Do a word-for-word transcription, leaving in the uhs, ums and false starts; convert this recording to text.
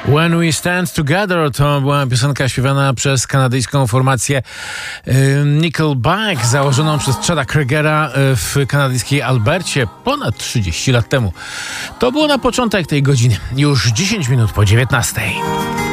When We Stand Together to była piosenka śpiewana przez kanadyjską formację Nickelback, założoną przez Chada Krugera w kanadyjskiej Albercie ponad trzydzieści lat temu. To było na początek tej godziny, już dziesięć minut po dziewiętnastej.